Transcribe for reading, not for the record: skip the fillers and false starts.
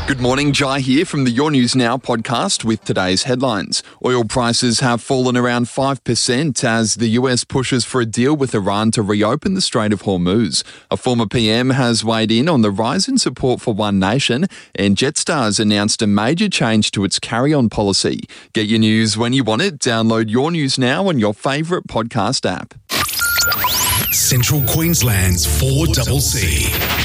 Good morning, Jai here from the Your News Now podcast with today's headlines. Oil prices have fallen around 5% as the US pushes for a deal with Iran to reopen the Strait of Hormuz. A former PM has weighed in on the rise in support for One Nation, and Jetstar's announced a major change to its carry-on policy. Get your news when you want it. Download Your News Now on your favourite podcast app. Central Queensland's 4CC.